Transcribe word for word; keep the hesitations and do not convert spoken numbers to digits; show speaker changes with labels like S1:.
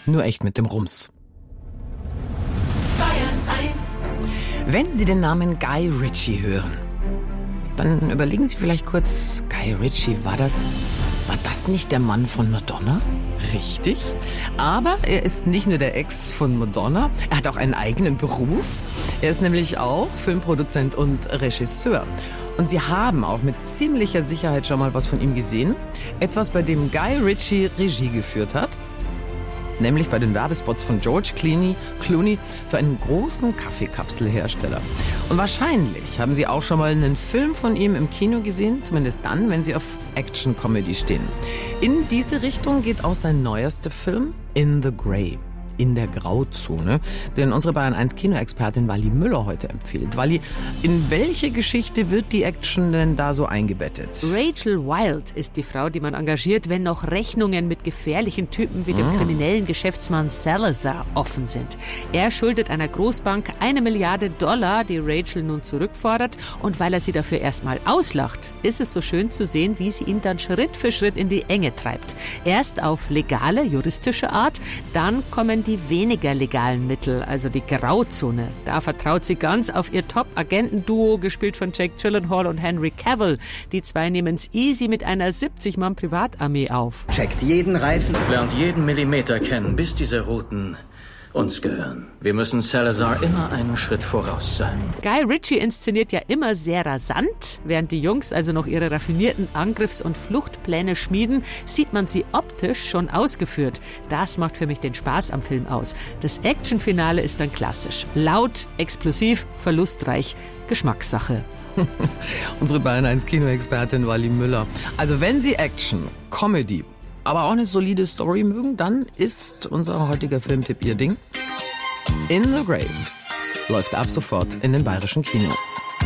S1: Nur echt mit dem Rums.
S2: Bayern eins.
S1: Wenn Sie den Namen Guy Ritchie hören, dann überlegen Sie vielleicht kurz, Guy Ritchie, war das, war das nicht der Mann von Madonna? Richtig. Aber er ist nicht nur der Ex von Madonna, er hat auch einen eigenen Beruf. Er ist nämlich auch Filmproduzent und Regisseur. Und Sie haben auch mit ziemlicher Sicherheit schon mal was von ihm gesehen. Etwas, bei dem Guy Ritchie Regie geführt hat. Nämlich bei den Werbespots von George Clooney, Clooney für einen großen Kaffeekapselhersteller. Und wahrscheinlich haben Sie auch schon mal einen Film von ihm im Kino gesehen, zumindest dann, wenn Sie auf Action-Comedy stehen. In diese Richtung geht auch sein neuester Film, In the Grey. In der Grauzone, den unsere Bayern eins Kinoexpertin Wally Müller heute empfiehlt. Wally, in welche Geschichte wird die Action denn da so eingebettet?
S3: Rachel Wild ist die Frau, die man engagiert, wenn noch Rechnungen mit gefährlichen Typen wie dem
S1: Mm.
S3: kriminellen Geschäftsmann Salazar offen sind. Er schuldet einer Großbank eine Milliarde Dollar, die Rachel nun zurückfordert. Und weil er sie dafür erstmal auslacht, ist es so schön zu sehen, wie sie ihn dann Schritt für Schritt in die Enge treibt. Erst auf legale, juristische Art, dann kommen die weniger legalen Mittel, also die Grauzone. Da vertraut sie ganz auf ihr Top-Agenten-Duo, gespielt von Jake Gyllenhaal und Henry Cavill. Die zwei nehmen es easy mit einer siebzig Mann Privatarmee auf.
S4: Checkt jeden Reifen.
S5: Lernt jeden Millimeter kennen, bis diese Routen uns gehören. Wir müssen Salazar immer einen Schritt voraus sein.
S3: Guy Ritchie inszeniert ja immer sehr rasant. Während die Jungs also noch ihre raffinierten Angriffs- und Fluchtpläne schmieden, sieht man sie optisch schon ausgeführt. Das macht für mich den Spaß am Film aus. Das Actionfinale ist dann klassisch. Laut, explosiv, verlustreich. Geschmackssache.
S1: Unsere Bayern eins Kinoexpertin Wally Müller. Also wenn Sie Action, Comedy, aber auch eine solide Story mögen, dann ist unser heutiger Filmtipp Ihr Ding. In the Grey läuft ab sofort in den bayerischen Kinos.